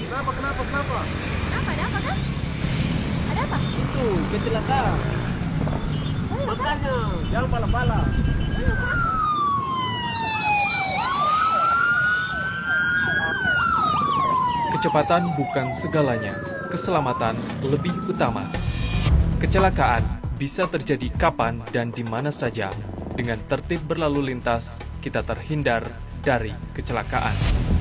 Kenapa? Kenapa? Ada apa kan? Ada apa? Itu kecelakaan. Oh, ya kan? Makanya jangan bala-bala. Oh, ya kan? Kecepatan bukan segalanya, keselamatan lebih utama. Kecelakaan bisa terjadi kapan dan di mana saja. Dengan tertib berlalu lintas, kita terhindar dari kecelakaan.